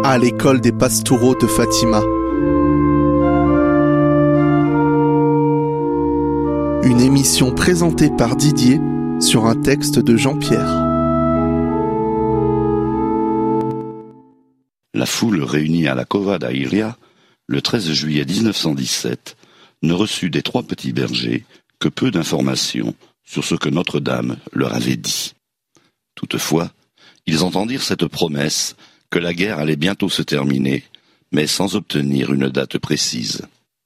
à l'école des Pastoureaux de Fatima. Une émission présentée par Didier sur un texte de Jean-Pierre. La foule réunie à la Cova da Iria, le 13 juillet 1917, ne reçut des trois petits bergers que peu d'informations sur ce que Notre-Dame leur avait dit. Toutefois, ils entendirent cette promesse que la guerre allait bientôt se terminer, mais sans obtenir une date précise.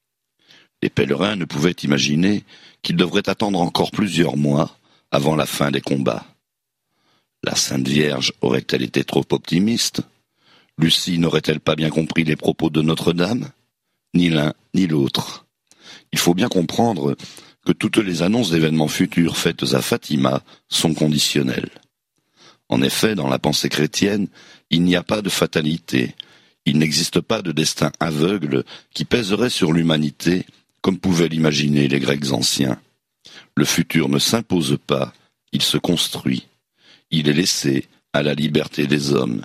Les pèlerins ne pouvaient imaginer qu'ils devraient attendre encore plusieurs mois avant la fin des combats. La Sainte Vierge aurait-elle été trop optimiste ? Lucie n'aurait-elle pas bien compris les propos de Notre-Dame ? Ni l'un ni l'autre. Il faut bien comprendre que toutes les annonces d'événements futurs faites à Fatima sont conditionnelles. En effet, dans la pensée chrétienne, il n'y a pas de fatalité, il n'existe pas de destin aveugle qui pèserait sur l'humanité, comme pouvaient l'imaginer les Grecs anciens. Le futur ne s'impose pas, il se construit. Il est laissé à la liberté des hommes.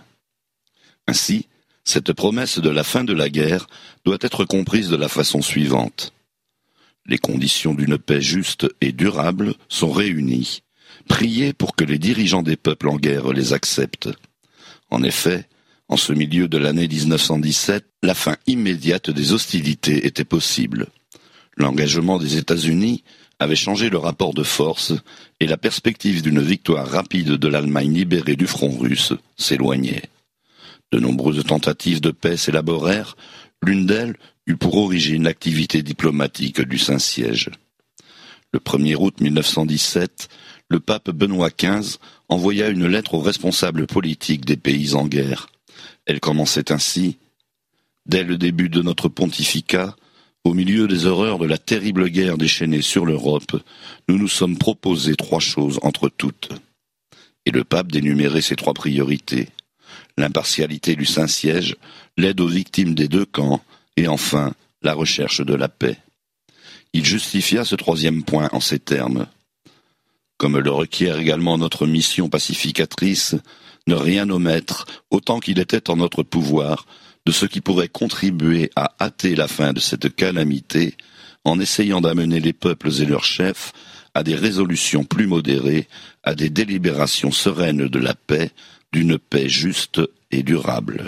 Ainsi, cette promesse de la fin de la guerre doit être comprise de la façon suivante. Les conditions d'une paix juste et durable sont réunies. Priez pour que les dirigeants des peuples en guerre les acceptent. En effet, en ce milieu de l'année 1917, la fin immédiate des hostilités était possible. L'engagement des États-Unis avait changé le rapport de force et la perspective d'une victoire rapide de l'Allemagne libérée du front russe s'éloignait. De nombreuses tentatives de paix s'élaborèrent, l'une d'elles eut pour origine l'activité diplomatique du Saint-Siège. Le 1er août 1917, le pape Benoît XV envoya une lettre aux responsables politiques des pays en guerre. Elle commençait ainsi : « Dès le début de notre pontificat, au milieu des horreurs de la terrible guerre déchaînée sur l'Europe, nous nous sommes proposés trois choses entre toutes. » Et le pape d'énumérer ces trois priorités : l'impartialité du Saint-Siège, l'aide aux victimes des deux camps, et enfin, la recherche de la paix. Il justifia ce troisième point en ces termes : comme le requiert également notre mission pacificatrice, ne rien omettre, autant qu'il était en notre pouvoir, de ce qui pourrait contribuer à hâter la fin de cette calamité, en essayant d'amener les peuples et leurs chefs à des résolutions plus modérées, à des délibérations sereines de la paix, d'une paix juste et durable.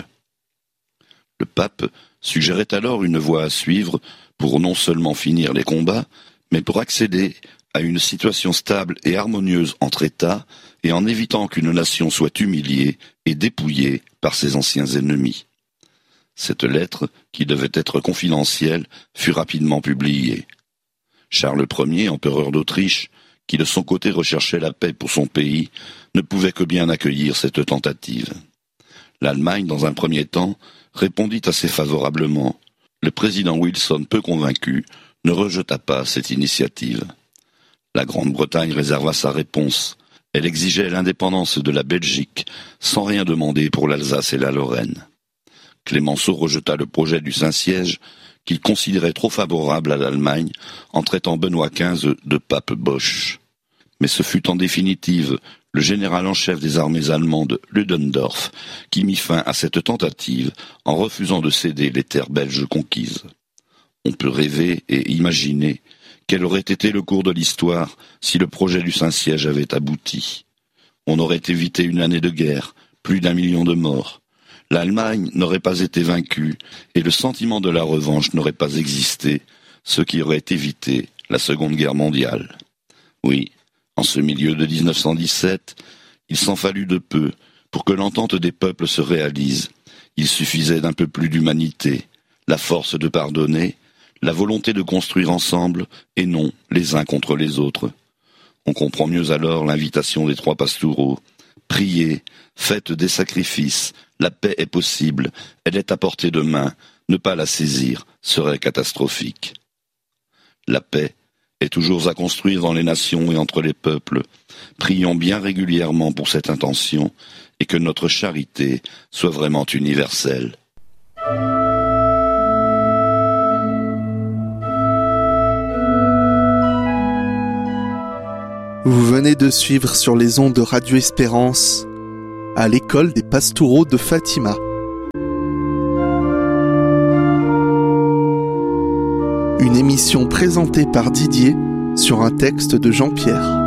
Le pape suggérait alors une voie à suivre pour non seulement finir les combats, mais pour accéder à une situation stable et harmonieuse entre États, et en évitant qu'une nation soit humiliée et dépouillée par ses anciens ennemis. Cette lettre, qui devait être confidentielle, fut rapidement publiée. Charles Ier, empereur d'Autriche, qui de son côté recherchait la paix pour son pays, ne pouvait que bien accueillir cette tentative. L'Allemagne, dans un premier temps, répondit assez favorablement. Le président Wilson, peu convaincu, ne rejeta pas cette initiative. La Grande-Bretagne réserva sa réponse. Elle exigeait l'indépendance de la Belgique, sans rien demander pour l'Alsace et la Lorraine. Clémenceau rejeta le projet du Saint-Siège, qu'il considérait trop favorable à l'Allemagne, en traitant Benoît XV de pape Bosch. Mais ce fut en définitive le général en chef des armées allemandes, Ludendorff, qui mit fin à cette tentative en refusant de céder les terres belges conquises. On peut rêver et imaginer quel aurait été le cours de l'histoire si le projet du Saint-Siège avait abouti. On aurait évité une année de guerre, plus d'1 million de morts. L'Allemagne n'aurait pas été vaincue et le sentiment de la revanche n'aurait pas existé, ce qui aurait évité la Seconde Guerre mondiale. Oui, en ce milieu de 1917, il s'en fallut de peu pour que l'entente des peuples se réalise. Il suffisait d'un peu plus d'humanité, la force de pardonner, la volonté de construire ensemble et non les uns contre les autres. On comprend mieux alors l'invitation des trois pastoureaux. Priez, faites des sacrifices, la paix est possible, elle est à portée de main, ne pas la saisir serait catastrophique. La paix est toujours à construire dans les nations et entre les peuples. Prions bien régulièrement pour cette intention et que notre charité soit vraiment universelle. Vous venez de suivre sur les ondes de Radio Espérance à l'école des Pastoureaux de Fatima. Une émission présentée par Didier sur un texte de Jean-Pierre.